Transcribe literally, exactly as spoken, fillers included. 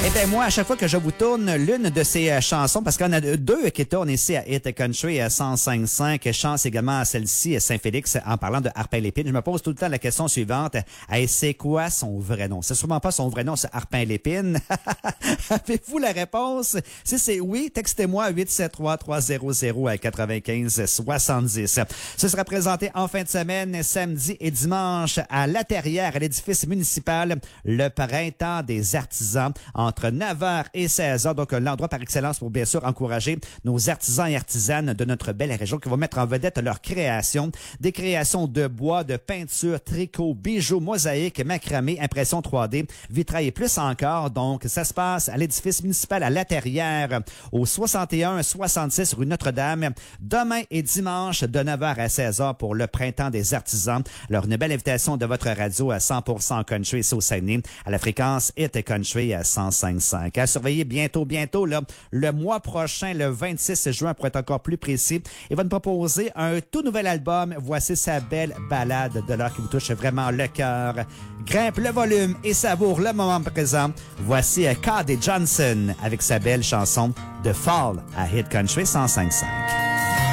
Eh bien, moi, à chaque fois que je vous tourne l'une de ces euh, chansons, parce qu'on a deux qui tournent ici à Hit Country à cent cinq virgule cinq, chance également à celle-ci, à Saint-Félix, en parlant de Harpin-Lépine, je me pose tout le temps la question suivante. Hey, c'est quoi son vrai nom? C'est sûrement pas son vrai nom, c'est Harpin-Lépine. Avez-vous la réponse? Si c'est oui, textez-moi huit sept trois trois zéro zéro à quatre-vingt-quinze soixante-dix. Ce sera présenté en fin de semaine, samedi et dimanche, à La Terrière, à l'édifice municipal, le Printemps des artisans, entre neuf heures et seize heures. Donc, l'endroit par excellence pour bien sûr encourager nos artisans et artisanes de notre belle région qui vont mettre en vedette leur création. Des créations de bois, de peinture, tricot, bijoux, mosaïques, macramé, impression trois D, vitrail et plus encore. Donc, ça se passe à l'édifice municipal à La Terrière, au soixante et un soixante-six rue Notre-Dame, demain et dimanche de neuf heures à seize heures pour le Printemps des artisans. Alors, une belle invitation de votre radio à cent pour cent country ici au Saguenay, à la fréquence Hit Country à cent cinq virgule cinq. À surveiller bientôt, bientôt, là, le mois prochain, le vingt-six juin, pour être encore plus précis, il va nous proposer un tout nouvel album. Voici sa belle balade de l'heure qui vous touche vraiment le cœur. Grimpe le volume et savoure le moment présent. Voici Cody Johnson avec sa belle chanson The Fall à Hit Country cent cinq virgule cinq.